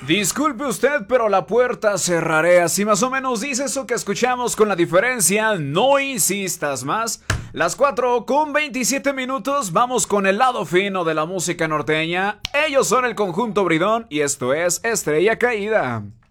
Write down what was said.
Disculpe usted, pero la puerta cerraré. Así más o menos dice eso que escuchamos, con la diferencia, no insistas más. Las 4:27. Vamos con el lado fino de la música norteña. Ellos son el Conjunto Bridón y esto es Estrella Caída.